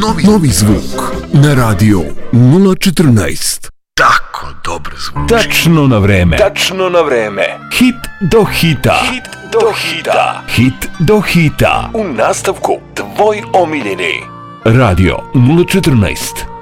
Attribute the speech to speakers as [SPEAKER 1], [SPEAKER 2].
[SPEAKER 1] Novi zvuk na radio 014.
[SPEAKER 2] Tako dobro zvuči.
[SPEAKER 3] Tačno na vreme. Hit do hita. U nastavku tvoj omiljeni. Radio 014.